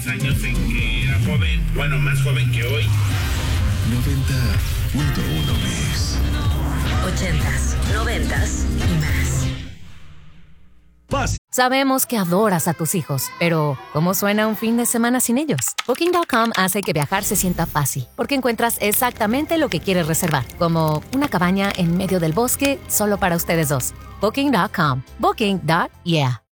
años en que era joven, bueno, más joven que hoy. 90.1 Mix. 80s, 90s y más. Sabemos que adoras a tus hijos, pero ¿cómo suena un fin de semana sin ellos? Booking.com hace que viajar se sienta fácil, porque encuentras exactamente lo que quieres reservar, como una cabaña en medio del bosque solo para ustedes dos. Booking.com. Booking.yeah.